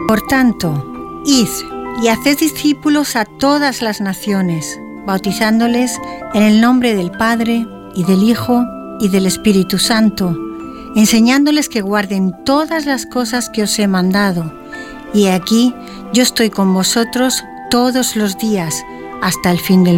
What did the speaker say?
Por tanto, id y haced discípulos a todas las naciones, bautizándoles en el nombre del Padre, y del Hijo, y del Espíritu Santo, enseñándoles que guarden todas las cosas que os he mandado. Y aquí yo estoy con vosotros todos los días, hasta el fin del mundo.